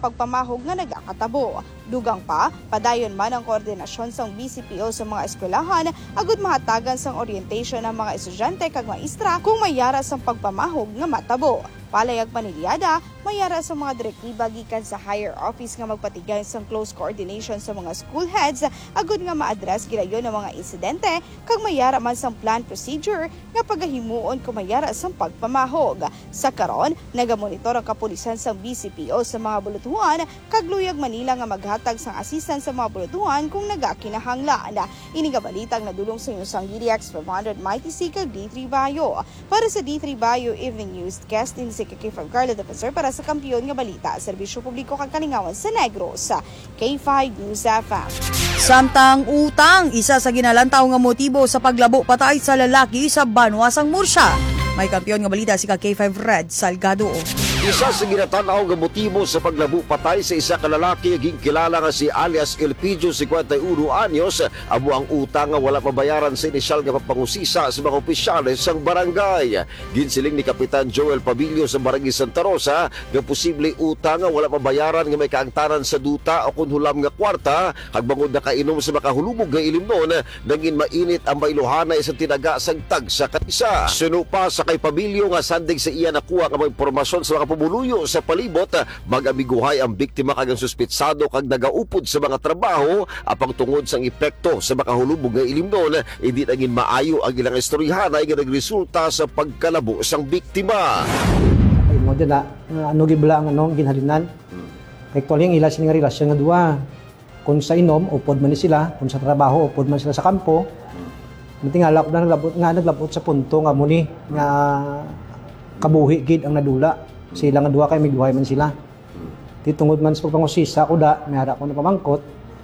pagpamahog nga nagakatabo. Dugang pa, padayon man ang koordinasyon sang BCPO sa mga eskwelahan agud mahatagan sang orientation ng mga estudyante kag maestra kung mayara sang pagpamahog nga matabo. Palayag panilyada, mayara sa mga direktiba gikan sa higher office nga magpatigay sang close coordination sa mga school heads agud nga ma-address gidayon ng mga insidente kag mayara man sang plan procedure nga pagahimuon kung mayara sang pagpamahog. Sa karon, nagamonitor ang kapulisan sang BCPO sa mga bulutuhan kag luyag Manila nga maghatag sang assistance sa mga bulutuhan kung nagakinahanglan. Ini nga balitang nadulong sa inyong GDX 500 Mighty C kag D3 Bayo. Para sa D3 Bayo Evening News, guest in si K5 Carla Defensor para sa kampiyon nga balita, serbisyo publiko kang Kalingawan sa Negros, sa K5 News FM. Samtang utang, isa sa ginalantaw nga motibo sa paglabo patay sa lalaki sa Banwasang Murcia. May kampiyon nga balita si K5 Red Salgado. Isa sa ginatanaw nga motibo sa paglabo patay sa isa ka lalaki ging kilala nga si alias Elpidio 51 anyos amo ang utang nga wala mabayaran sa inisyal nga papangusisa sa mga opisyales sang barangay. Ginsiling ni Kapitan Joel Pabilio sa Barangay Santa Rosa nga posible utang nga wala mabayaran nga may kaangtanan sa duta o kun hulam nga kwarta hagbangod na kainom sa makahulubog nga ilimnon nangin mainit ang bailohanay sa tinaga sang tag sa kaisa. Suno pa sa kay Pabilio nga sandig sa iya nakuha nga mga impormasyon sa mga pumuluyo sa palibot mag-amiguhay ang biktima kag ang suspitsado kag nagaupod sa mga trabaho apang tungod sang epekto sa makahulubog nga ilimnon hindi naging maayo ang ilang istoryahanay nga nagresulta sa pagkalabo sang biktima. Ay mo dyan ano gibla ang ginhalinan. Actually ang ila sining relasyon nga duwa. Kung sa inom upod man sila, kung sa trabaho upod man sila sa kampo. Tingala ko na naglabot sa punto nga muni nga kabuhi gid ang nadula. Sila nga duha kay migduhay man sila. Titungod man sa pagpangusisa ko da, may hara ko na pamangkot.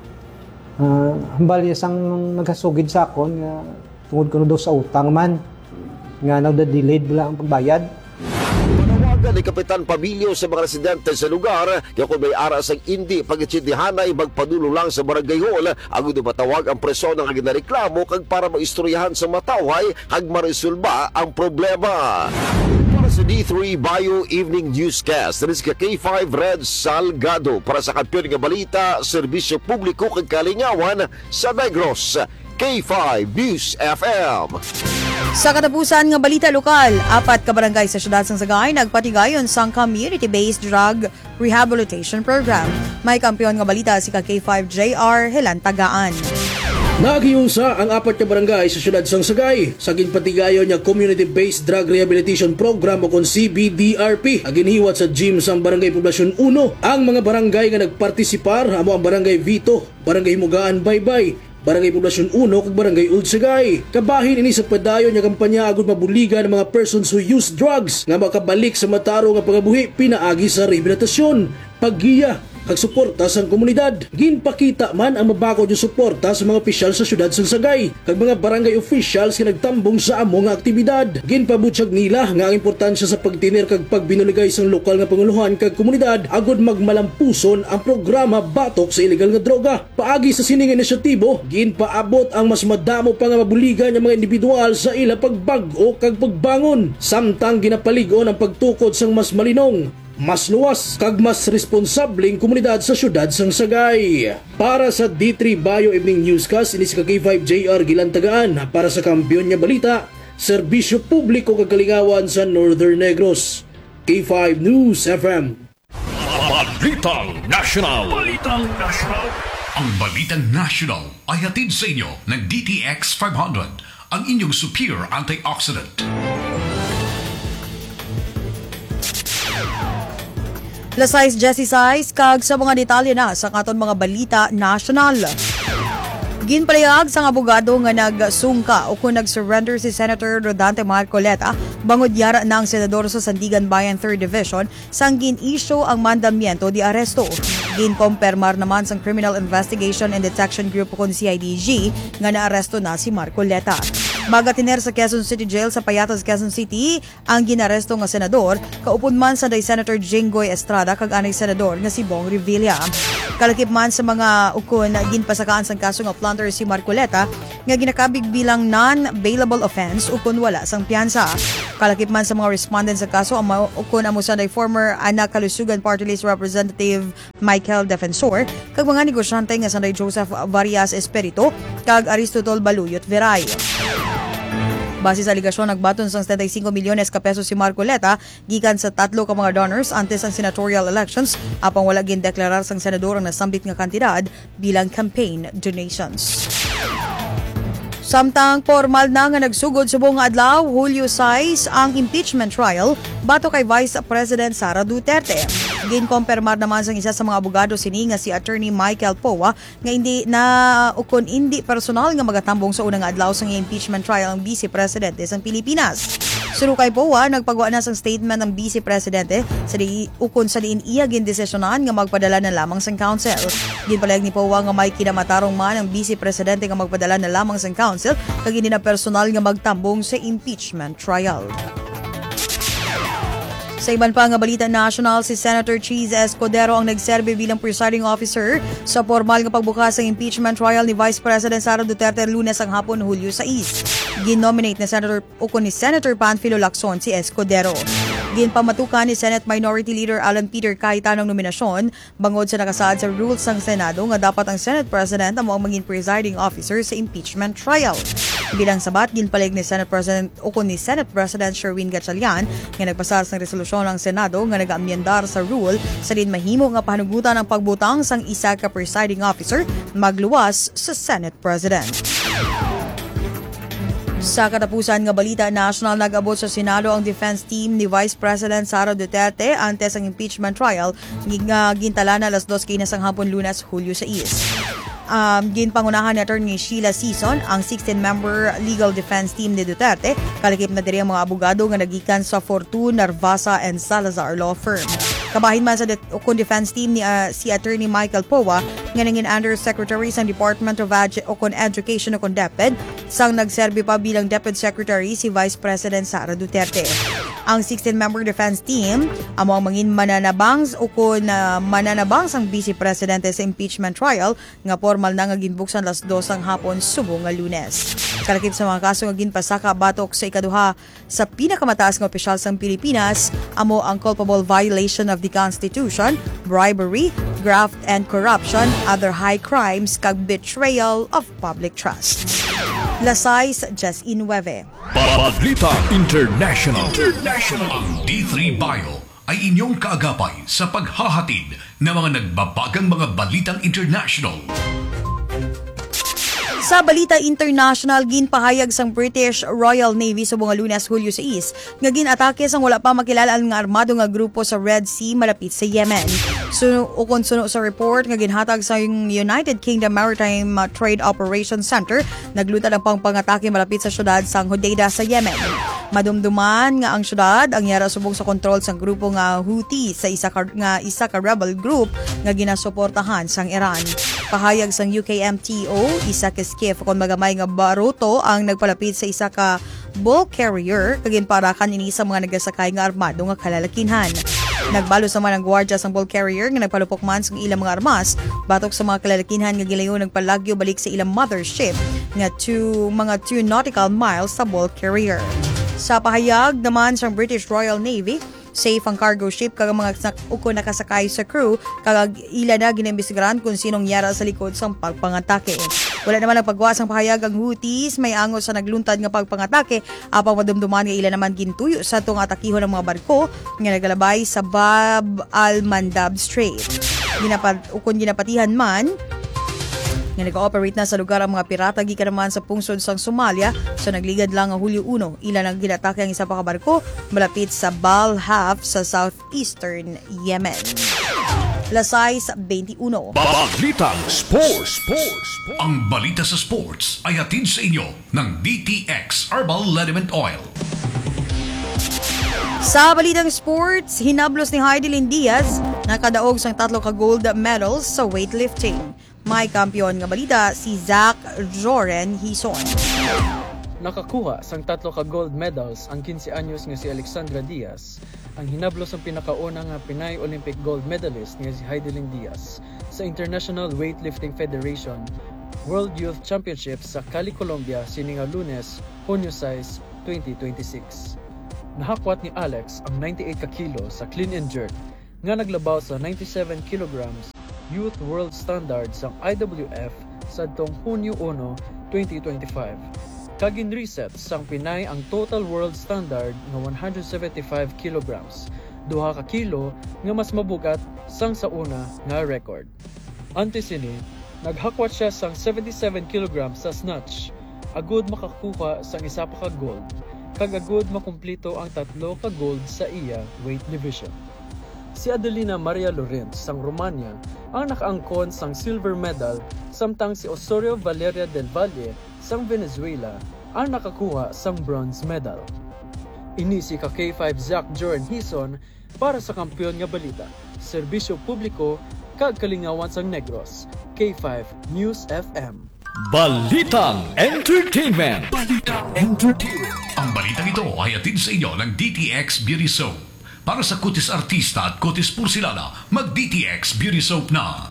Hambal isang naghasugid sa akon nga tungod ko daw sa utang man. Nga delayed bala ang pagbayad. Panawagan ni Kapitan Pabilio sa mga residente sa lugar kaya kung may aras ang hindi pagitsindihanay magpadulo lang sa barangay hall agud matawag ang preso ng ginareklamo kag para maistoryahan sa matawhay kag maresolba ang problema. Sa D3 Bayo Evening Newscast, this is K5 Red Salgado para sa kampiyon nga balita, serbisyo publiko kag Kalingawan sa Negros, K5 News FM. Sa katapusan nga balita lokal, 4 ka barangay sa siyudad sang Sagay nagpatigayon sang community-based drug rehabilitation program. May kampiyon nga balita si K5 JR Helantagaan. Nagiusa ang 4 ka barangay sa siyudad sang Sagay sa ginpatigayon nga Community-Based Drug Rehabilitation Program o kon CBDRP aginhiwat sa gym sang Barangay Poblasyon 1. Ang mga barangay nga nagpartisipar amo ang Barangay Vito, Barangay Mugaan Baybay, Barangay Poblasyon 1 kag Barangay Old Sagay. Kabahin ini sa padayon nga kampanya agud mabuligan ng mga persons who use drugs nga makabalik sa mataro nga pagabuhi pinaagi sa rehabilitasyon, paggiya kag suporta sa komunidad. Ginpakita man ang mabakod yung suporta sa mga opisyal sa syudad sang Sagay kag mga barangay officials nga nagtambong sa amo nga aktibidad. Ginpabutyag nila nga ang importansya sa pagtinir kag pagbinuligay sang lokal nga panguluhan kag komunidad agud magmalampuson ang programa batok sa ilegal nga droga. Paagi sa sining inisyatibo, ginpaabot ang mas madamo pa nga mabuligan ng mga individual sa ila pagbag-o kag pagbangon samtang ginapaligon ang pagtukod sang mas malinong, mas luwas kag mas responsableng komunidad sa syudad sang Sagay. Para sa D3 Bayo Evening Newscast, ini si K5 JR Gilantagaan para sa kampiyon nga balita, serbisyo publiko kag Kalingawan sa Northern Negros, K5 News FM. Balitang National. Ang Balitang National ay hatid sa inyo ng DTX 500, ang inyong superior antioxidant. Lasais Jesse Sais kag sa mga detalye na sa katon mga balita national. Ginpalayag sang abogado nga nagsungka o kung nag-surrender si Senator Rodante Marcoleta bangod yara ng senador sa Sandigan Bayan 3rd Division sang gin-issue ang mandamiento di aresto. Ginkompermar naman sang Criminal Investigation and Detection Group o CIDG nga naaresto na si Marcoleta. Magatiner sa Quezon City Jail sa Payatas, Quezon City ang ginaresto nga senador, kaupod man sa day Senator Jinggoy Estrada kag anay senador nga si Bong Revilla. Kalakip man sa mga ukon ginpasakaan sang kaso nga plunder si Marcoleta nga ginakabig bilang non-bailable offense ukon wala sang piyansa. Kalakip man sa mga respondents sa kaso ang ukon amo sa day former anak Kalusugan Party List Representative Michael Defensor kag mga negosyante nga sa day Joseph Varias Espirito kag Aristotol Baluyot Veray. Base sa aligasyon, nagbaton sang 75 milyones ka pesos si Marcoleta gikan sa 3 ka mga donors antes ang senatorial elections apang wala gindeklarar sang senador ang nasambit nga kantidad bilang campaign donations. Samtang formal na nga nagsugod subong nga adlaw, Hulyo 6 ang impeachment trial bato kay Vice President Sara Duterte. Ginkompirmar naman sang isa sa mga abogado sini nga si Attorney Michael Powa nga hindi personal nga magatambong sa unang adlaw sang impeachment trial ang Vice Presidente sang Pilipinas. Suro kay Powa, nagpagawa na sang statement ng Vice Presidente sa ukon sa diin iya gindesisyonan nga magpadala na lamang sang council. Ginpalayag ni Powa nga may kinamatarong man ang Vice Presidente nga magpadala na lamang sang council kag hindi na personal nga magtambong sa impeachment trial. Sa iban pa nga balita national, si Senator Cheese Escudero ang nagserbe bilang presiding officer sa formal nga pagbukas ng impeachment trial ni Vice President Sara Duterte Lunes ang hapon, Hulyo 6. Ginominate ni Senator Panfilo Lacson si Escudero. Ginpamatukan ni Senate Minority Leader Alan Peter Cayetano ang nominasyon bangod sa nakasaad sa rules ng Senado nga dapat ang Senate President ang maging presiding officer sa impeachment trial. Bilang sabat, ginpalig ni Senate President Sherwin Gatchalian nga nagpasas ng resolusyon ng Senado nga nag-amyendar sa rule sa din mahimo nga pahanugutan ang pagbutang sang isa ka presiding officer magluwas sa Senate President. Sa katapusan nga balita national, nag-abot sa Senado ang defense team ni Vice President Sara Duterte antes ang impeachment trial nga gintala na alas 2 kinasang hapon Lunes, Hulyo 6. Ginpangunahan ni Attorney Sheila Season ang 16-member legal defense team ni Duterte, kalakip na diri ang mga abogado nga nagikan sa Fortune, Narvasa and Salazar law firm. Kabahin man sa defense team ni si Attorney Michael Powa nga nangin Undersecretary sa Department of Education o DepEd sang nagserbi pa bilang Deputy Secretary si Vice President Sara Duterte. Ang 16-member defense team amo ang mangin mananabang sang Vice Presidente sa impeachment trial nga formal na nga ginbuksan alas 2 ang hapon subong nga Lunes. Kalakip sa mga kaso nga ginpasaka batok sa ikaduha sa pinakamataas nga opisyal sang Pilipinas amo ang culpable violation of the Constitution, bribery, graft and corruption, other high crimes kag betrayal of public trust. Lasais, Jess Inweve. Balita International. Ang D3 Bio ay inyong kaagapay sa paghahatid ng mga nagbabagang mga balitang international. Sa balita international, ginpahayag sang British Royal Navy sa mga Lunes, Hulyo 6 nga ginatake sang wala pa makilala nga armado nga grupo sa Red Sea malapit sa Yemen. Ukon suno sa report nga ginhatag sa United Kingdom Maritime Trade Operations Center, naglutad ang pangatake malapit sa syudad sang Hodeida sa Yemen. Madumduman nga ang syudad ang yara subong sa kontrol sang grupo nga Houthi sa isa ka rebel group nga ginasuportahan sang Iran. Pahayag sang UKMTO, isa ka skiff kung magamay nga baruto ang nagpalapit sa isa ka bulk carrier kagin parakan ini sa mga nagasakay nga armado nga kalalakinhan. Nagbalo sa man ang gwardya sang bulk carrier nga nagpalupok man sa ilang mga armas batok sa mga kalalakinhan nga gilayon nagpalagyo balik sa ilang mothership nga mga 2 nautical miles sa bulk carrier. Sa pahayag naman sa British Royal Navy, safe ang cargo ship kag mga uko nakasakay sa crew kag ila na ginaimbestigaran kung sinong yara sa likod sa pagpangatake. Wala naman ang pagwas ang pahayag ang Houthis may angos sa nagluntad nga pagpangatake apang madumduman nga ila naman gintuyo sa tong atakihon ng mga barko nga nagalabay sa Bab al-Mandab Strait. Ginapatihan man nga nag-ooperate na sa lugar ang mga pirata gikan naman sa pungsod sang Somalia so nagligad lang ang Hulyo 1 ila nang ginatake ang isa pa ka barko malapit sa Balhaf sa southeastern Yemen. Lasais 21. Balitang Sports. Ang balita sa sports ay hatid sa inyo ng DTX Herbal Liniment Oil. Sa balitang sports, hinablos ni Heidelin Diaz nakadaog sang 3 ka gold medals sa weightlifting. May kampiyon nga balita si Zach Joren Hison. Nakakuha sang 3 ka gold medals ang 15 anyos nga si Alexandra Diaz, ang hinablos ang pinakauna nga Pinay Olympic gold medalist nga si Heidelin Diaz sa International Weightlifting Federation World Youth Championship sa Cali, Colombia sininga Lunes, Hunyo 6, 2026. Nahakwat ni Alex ang 98 ka kilo sa clean and jerk nga naglabaw sa 97 kilograms Youth World Standard sa IWF sadtong Hunyo 1, 2025. Kagin reset sang Pinay ang total world standard nga 175 kilograms, 2 ka kilo nga mas mabugat sang sa una nga record. Ante sini, naghakwat siya sang 77 kilograms sa snatch, agud makakuha sang isa pa ka gold, kag agud makumplito ang 3 ka gold sa iya weight division. Si Adelina Maria Lorenz sang Romania ang nakaangkon sang silver medal, samtang si Osorio Valeria del Valle sang Venezuela ang nakakuha sang bronze medal. Inisi ka K5 Zach Jordan Hison para sa kampiyon nga balita, serbisyo publiko kag kalingawan sang Negros, K5 News FM. Balitang Entertainment. Ang balitang ito ay hatid sa inyo ng DTX Beauty Soap. Para sa kutis artista at kutis porsilada, mag-DTX Beauty Soap na.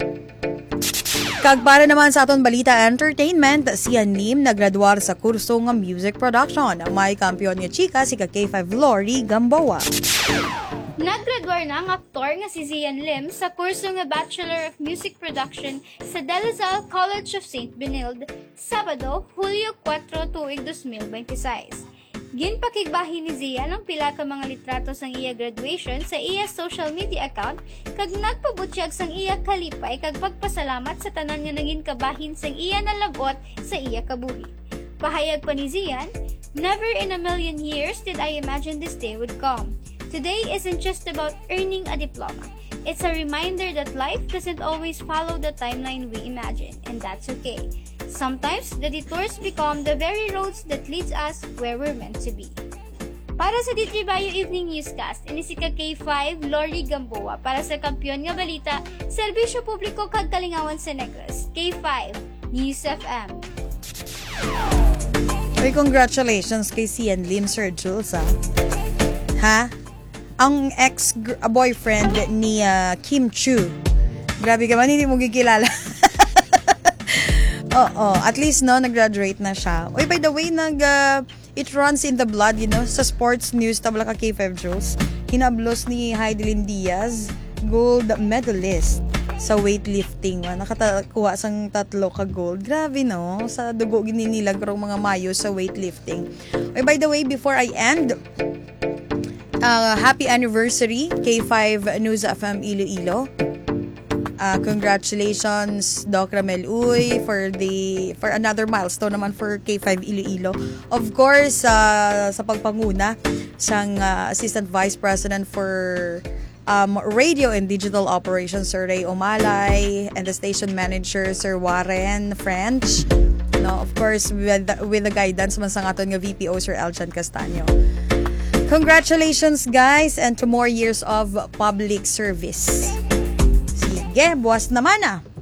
Kag para naman sa aton balita entertainment, si Nim naggraduar sa kurso nga music production. May kampiyon nga chika si K5 Lori Gamboa. Naggraduar na ang aktor nga si Zian Lim sa kurso nga Bachelor of Music Production sa De La Salle College of St. Benilde, Sabado, Hulyo 4, tuig 2026. Ginpakigbahin ni Zian ang pila ka mga litrato sang iya graduation sa iya social media account kag nagpabutyag sang iya kalipay kag pagpasalamat sa tanan nga naging kabahin sang iya nalabot sa iya kabuhi. Pahayag pa ni Zian, "Never in a million years did I imagine this day would come. Today isn't just about earning a diploma. It's a reminder that life doesn't always follow the timeline we imagine, and that's okay. Sometimes, the detours become the very roads that leads us where we're meant to be." Para sa D3 Bio Evening Newscast, ini si K5 Lori Gamboa para sa kampiyon nga balita, serbisyo publiko kag kalingawan sa Negros, K5 News FM. Ay, congratulations kay Sian Lim, Sir Jules, ha? Ang ex-boyfriend ni Kim Chu. Grabe ka man, hindi mo gikilala. Oo, at least no, nag-graduate na siya. Oy, by the way, it runs in the blood, you know, sa sports news, tabla ka K5 Jules. Hinablos ni Heidelin Diaz, gold medalist sa weightlifting. Nakatakuha sang 3 ka gold. Grabe no, sa dugo gininilag rong mga mayo sa weightlifting. Oy, by the way, before I end, happy anniversary K5 News FM Iloilo. Congratulations Doc Ramel Uy for another milestone naman for K5 Iloilo. Of course, sa pagpanguna sang Assistant Vice President for Radio and Digital Operations Sir Ray Omalay and the station manager Sir Warren French. No, of course with the guidance man sang aton nga VPO Sir Eljan Castaño. Congratulations guys, and to more years of public service. Sige, buwas naman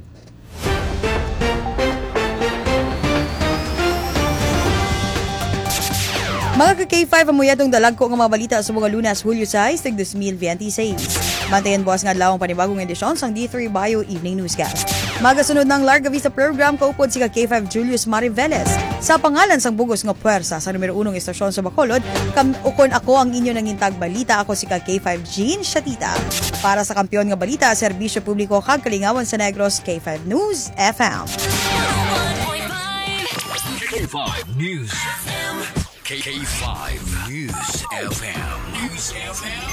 Mga ka-K5 amuyatong dalag ko ng mga balita sa mga Lunas, Hulyo 6, 2026. Bantayan buwas nga adlawang panibagong edisyon sang D3 Bio Evening Newscast. Magasunod ng Larga Vista program kaupod si K5 Julius Mariveles sa pangalan sang bugos nga puwersa sa numero 1 estasyon sa Bacolod. Ukon ako ang inyo nangintag balita, ako si K5 Jean Shatita. Para sa kampiyon nga balita, serbisyo publiko kag kalingawan sa Negros, K5 News FM. K5 News FM. K5 News FM.